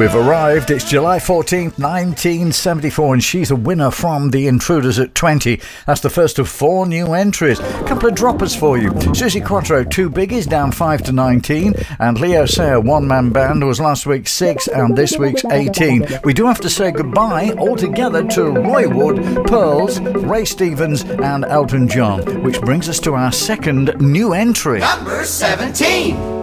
We've arrived. It's July 14th, 1974, and she's a winner from The Intruders at 20. That's the first of 4 new entries. A couple of droppers for you. Susie Quattro, 2 biggies, down 5 to 19. And Leo Sayer, One Man Band, was last week's 6 and this week's 18. We do have to say goodbye altogether to Roy Wood, Pearls, Ray Stevens and Elton John, which brings us to our second new entry. Number 17.